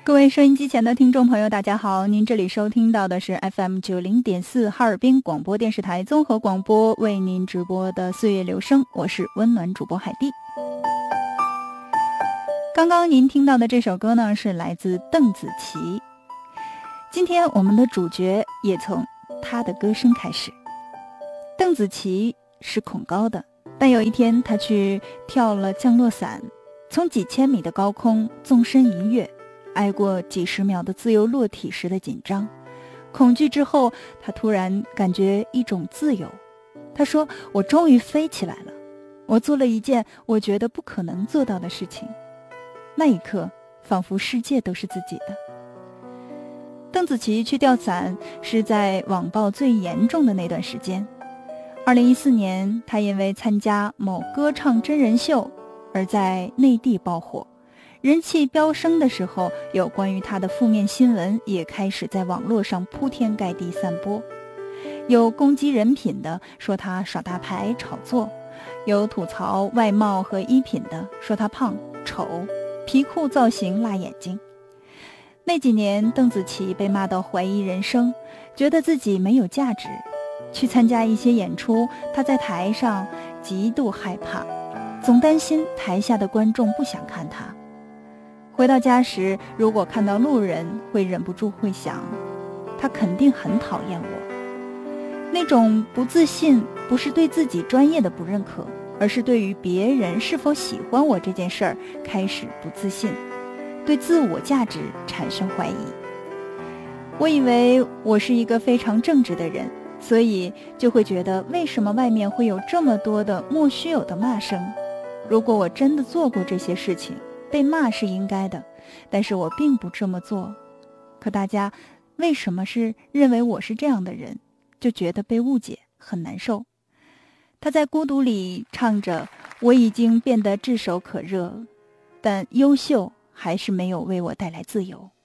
各位收音机前的听众朋友大家好，您这里收听到的是 FM90.4 哈尔滨广播电视台综合广播为您直播的岁月留声，我是温暖主播海蒂。刚刚您听到的这首歌呢，是来自邓紫棋。今天我们的主角也从她的歌声开始。邓紫棋是恐高的，但有一天她去跳了降落伞，从几千米的高空纵身一跃，挨过几十秒的自由落体时的紧张恐惧之后，她突然感觉一种自由。她说，我终于飞起来了，我做了一件我觉得不可能做到的事情。那一刻仿佛世界都是自己的。邓紫棋去吊伞是在网暴最严重的那段时间。2014年，她因为参加某歌唱真人秀而在内地爆火，人气飙升的时候，有关于她的负面新闻也开始在网络上铺天盖地散播。有攻击人品的，说她耍大牌炒作；有吐槽外貌和衣品的，说她胖丑皮裤造型辣眼睛。那几年，邓紫棋被骂到怀疑人生，觉得自己没有价值。去参加一些演出，她在台上极度害怕，总担心台下的观众不想看她。回到家时，如果看到路人，会忍不住会想，她肯定很讨厌我。那种不自信，不是对自己专业的不认可，而是对于别人是否喜欢我这件事儿开始不自信，对自我价值产生怀疑。我以为我是一个非常正直的人，所以就会觉得为什么外面会有这么多的莫须有的骂声。如果我真的做过这些事情，被骂是应该的，但是我并不这么做。可大家为什么是认为我是这样的人，就觉得被误解，很难受。他在孤独里唱着，我已经变得炙手可热，但优秀还是没有为我带来自由。